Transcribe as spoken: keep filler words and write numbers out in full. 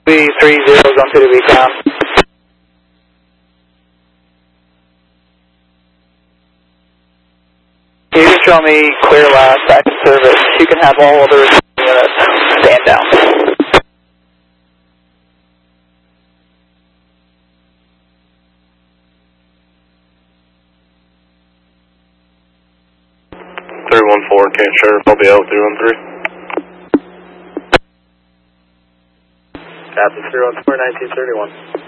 B three zero, going to the recon. You can show me clear last, active service. You can have all other units stand down. three one four, Camp Sheriff, I'll be out three one three. Captain three one four, nineteen thirty-one.